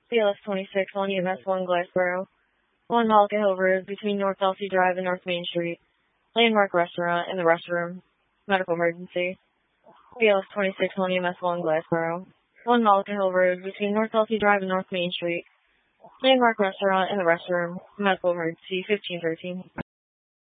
CLS 26 on EMS 1 Glassboro. 1 Malka Hill Road between North Elsie Drive and North Main Street. Landmark Restaurant in the restroom. Medical emergency. CLS 26 on EMS 1 Glassboro. 1 Malka Hill Road between North Elsie Drive and North Main Street. Landmark Restaurant in the restroom. Medical emergency 1513.